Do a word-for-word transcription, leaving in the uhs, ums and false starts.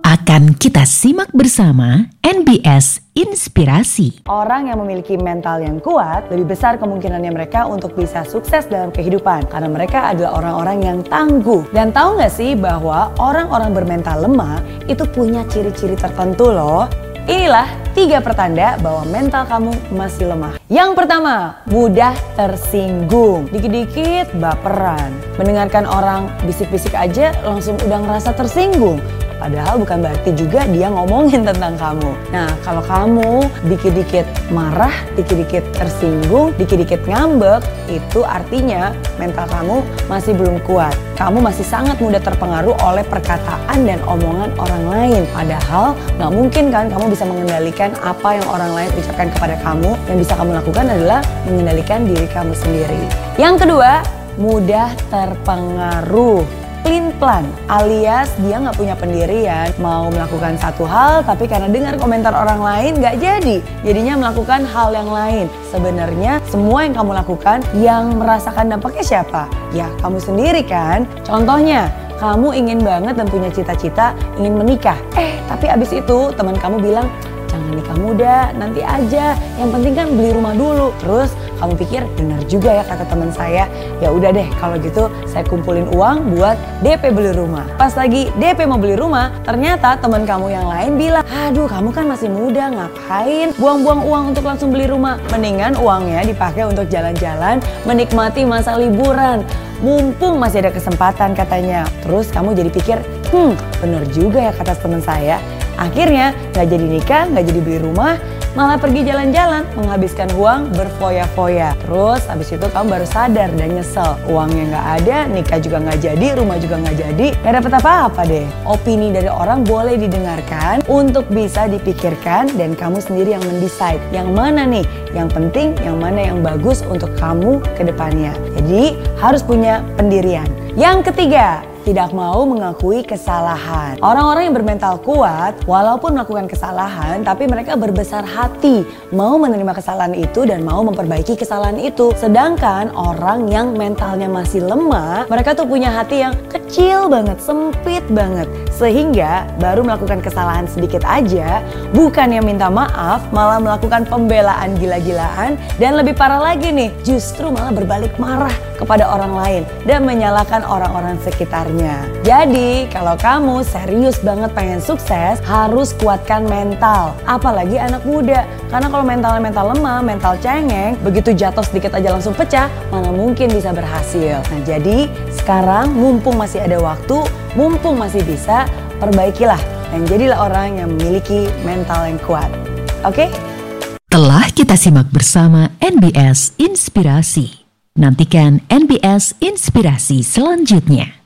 Akan kita simak bersama N B S Inspirasi. Orang yang memiliki mental yang kuat, lebih besar kemungkinannya mereka untuk bisa sukses dalam kehidupan. Karena mereka adalah orang-orang yang tangguh. Dan tahu gak sih bahwa orang-orang bermental lemah itu punya ciri-ciri tertentu loh. Inilah tiga pertanda bahwa mental kamu masih lemah. Yang pertama, mudah tersinggung. Dikit-dikit baperan. Mendengarkan orang bisik-bisik aja langsung udah ngerasa tersinggung. Padahal bukan berarti juga dia ngomongin tentang kamu. Nah, kalau kamu dikit-dikit marah, dikit-dikit tersinggung, dikit-dikit ngambek, itu artinya mental kamu masih belum kuat. Kamu masih sangat mudah terpengaruh oleh perkataan dan omongan orang lain. Padahal nggak mungkin kan kamu bisa mengendalikan apa yang orang lain ucapkan kepada kamu. Yang bisa kamu lakukan adalah mengendalikan diri kamu sendiri. Yang kedua, mudah terpengaruh. Pelin-pelan, alias dia nggak punya pendirian, mau melakukan satu hal tapi karena dengar komentar orang lain nggak jadi, jadinya melakukan hal yang lain. Sebenarnya semua yang kamu lakukan yang merasakan dampaknya siapa? Ya kamu sendiri kan. Contohnya, kamu ingin banget dan punya cita-cita ingin menikah, eh tapi abis itu teman kamu bilang, jangan nikah muda, nanti aja. Yang penting kan beli rumah dulu. Terus kamu pikir benar juga ya kata teman saya. Ya udah deh kalau gitu saya kumpulin uang buat D P beli rumah. Pas lagi D P mau beli rumah, ternyata teman kamu yang lain bilang, aduh kamu kan masih muda, ngapain buang-buang uang untuk langsung beli rumah. Mendingan uangnya dipakai untuk jalan-jalan, menikmati masa liburan. Mumpung masih ada kesempatan katanya. Terus kamu jadi pikir, hmm bener juga ya kata teman saya. Akhirnya gak jadi nikah, gak jadi beli rumah, malah pergi jalan-jalan, menghabiskan uang berfoya-foya. Terus habis itu kamu baru sadar dan nyesel. Uangnya gak ada, nikah juga gak jadi, rumah juga gak jadi, gak dapet apa-apa deh. Opini dari orang boleh didengarkan untuk bisa dipikirkan dan kamu sendiri yang mendecide. Yang mana nih yang penting, yang mana yang bagus untuk kamu ke depannya. Jadi harus punya pendirian. Yang ketiga, tidak mau mengakui kesalahan. Orang-orang yang bermental kuat, walaupun melakukan kesalahan, tapi mereka berbesar hati, mau menerima kesalahan itu dan mau memperbaiki kesalahan itu. Sedangkan orang yang mentalnya masih lemah, mereka tuh punya hati yang kecil banget, sempit banget. Sehingga baru melakukan kesalahan sedikit aja, bukannya minta maaf, malah melakukan pembelaan gila-gilaan. Dan lebih parah lagi nih, justru malah berbalik marah kepada orang lain dan menyalahkan orang-orang sekitarnya. Jadi kalau kamu serius banget pengen sukses, harus kuatkan mental. Apalagi anak muda. Karena kalau mentalnya mental lemah, mental cengeng, begitu jatuh sedikit aja langsung pecah, mana mungkin bisa berhasil. Nah jadi sekarang mumpung masih ada waktu, mumpung masih bisa, perbaikilah. Dan jadilah orang yang memiliki mental yang kuat. Oke? Telah kita simak bersama N B S Inspirasi. Nantikan N B S Inspirasi selanjutnya.